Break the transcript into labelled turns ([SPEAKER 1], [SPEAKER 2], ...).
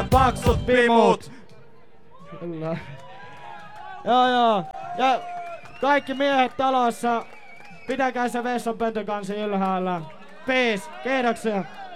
[SPEAKER 1] paksut pimut.
[SPEAKER 2] Kyllä. Joo. Ja kaikki miehet talossa, pitäkää se vessanpöntön kanssa ylhäällä. Peace. Kiitoksia.